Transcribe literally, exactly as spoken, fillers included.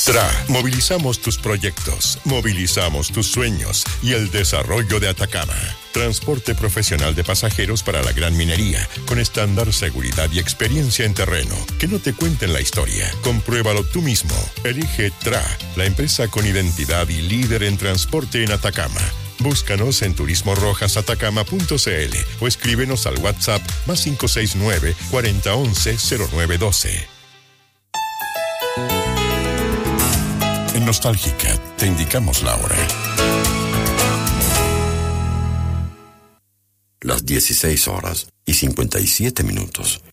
T R A, movilizamos tus proyectos, movilizamos tus sueños y el desarrollo de Atacama. Transporte profesional de pasajeros para la gran minería, con estándar, seguridad y experiencia en terreno. Que no te cuenten la historia. Compruébalo tú mismo. Elige T R A, la empresa con identidad y líder en transporte en Atacama. Búscanos en turismo rojas atacama punto c l o escríbenos al WhatsApp más cinco seis nueve, cuarenta once, cero nueve doce. En Nostálgica te indicamos la hora. Las dieciséis horas y cincuenta y siete minutos.